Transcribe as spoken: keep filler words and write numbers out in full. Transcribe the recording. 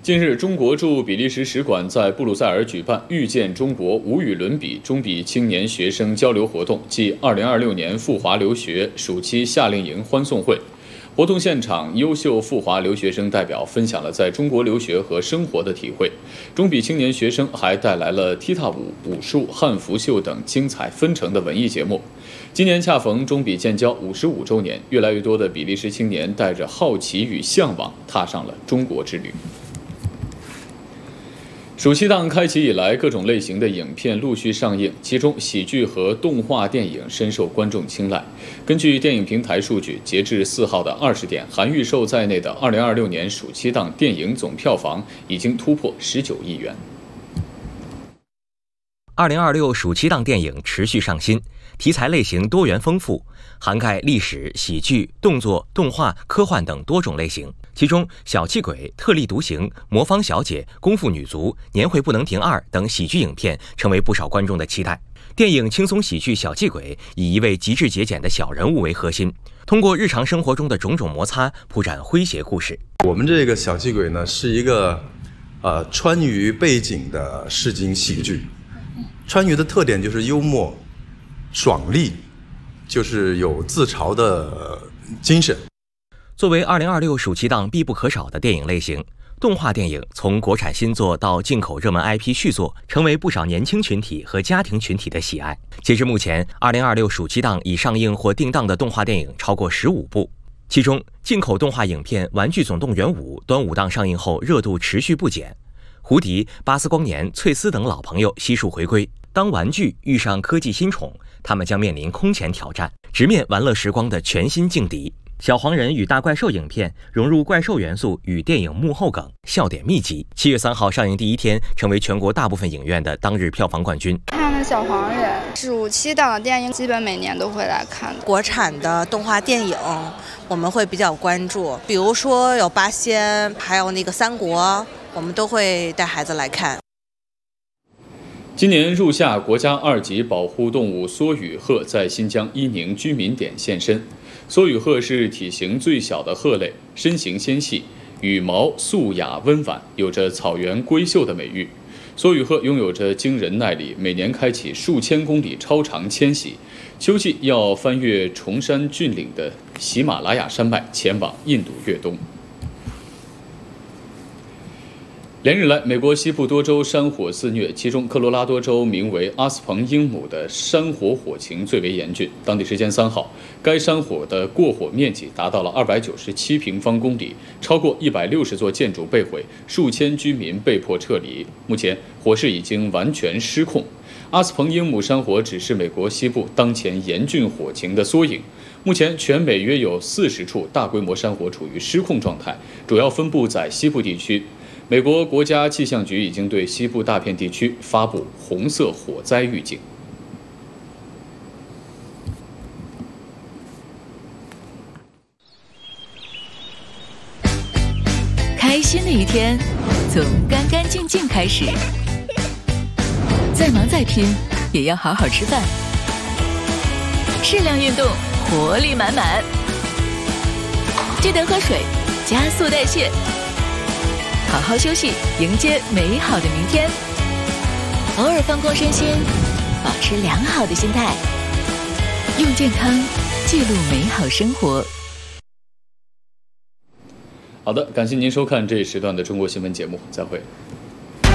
近日，中国驻比利时使馆在布鲁塞尔举办“遇见中国，无与伦比”中比青年学生交流活动暨二零二六年赴华留学暑期夏令营欢送会。活动现场，优秀赴华留学生代表分享了在中国留学和生活的体会。中比青年学生还带来了踢踏舞、武术、汉服秀等精彩纷呈的文艺节目。今年恰逢中比建交五十五周年，越来越多的比利时青年带着好奇与向往，踏上了中国之旅。暑期档开启以来，各种类型的影片陆续上映，其中喜剧和动画电影深受观众青睐。根据电影平台数据，截至四号的二十点，含预售在内的二零二六年暑期档电影总票房已经突破十九亿元。 二零二六暑期档电影持续上新，题材类型多元丰富，涵盖历史、喜剧、动作、动画、科幻等多种类型。其中，《小气鬼》、《特立独行》、《魔方小姐》、《功夫女足》、《年会不能停二》等喜剧影片成为不少观众的期待。电影轻松喜剧《小气鬼》以一位极致节俭的小人物为核心，通过日常生活中的种种摩擦，铺展诙谐故事。 我们这个《小气鬼》呢，是一个呃川渝背景的市井喜剧。川渝的特点就是幽默、爽利，就是有自嘲的精神。 作为二零二六暑期档必不可少的电影类型，动画电影从国产新作到进口热门 I P 续作，成为不少年轻群体和家庭群体的喜爱。截至目前，二零二六暑期档已上映或定档的动画电影超过十五部，其中进口动画影片《玩具总动员五》端午档上映后热度持续不减，胡迪、巴斯光年、翠丝等老朋友悉数回归。当玩具遇上科技新宠，他们将面临空前挑战，直面玩乐时光的全新劲敌。小黄人与大怪兽影片融入怪兽元素与电影幕后梗，笑点密集。七月三号上映第一天，成为全国大部分影院的当日票房冠军。 看了小黄人，暑期档的电影基本每年都会来看。 国产的动画电影我们会比较关注，比如说有八仙，还有那个三国，我们都会带孩子来看。 今年入夏，国家二级保护动物梭羽鹤在新疆伊宁居民点现身。梭羽鹤是体型最小的鹤类，身形纤细，羽毛素雅温婉，有着草原闺秀的美誉。梭羽鹤拥有着惊人耐力，每年开启数千公里超长迁徙，秋季要翻越崇山峻岭的喜马拉雅山脉，前往印度越冬。连日来，美国西部多州山火肆虐，其中科罗拉多州名为阿斯彭英姆的山火火情最为严峻。当地时间三号，该山火的过火面积达到了二百九十七平方公里，超过一百六十座建筑被毁，数千居民被迫撤离。目前，火势已经完全失控。阿斯彭英姆山火只是美国西部当前严峻火情的缩影。目前，全美约有四十处大规模山火处于失控状态，主要分布在西部地区。美国国家气象局已经对西部大片地区发布红色火灾预警。 开心的一天从干干净净开始，再忙再拼也要好好吃饭，适量运动，活力满满，记得喝水，加速代谢。好好休息，迎接美好的明天。偶尔放空身心，保持良好的心态，用健康记录美好生活。 好的，感谢您收看这一时段的中国新闻节目，再会。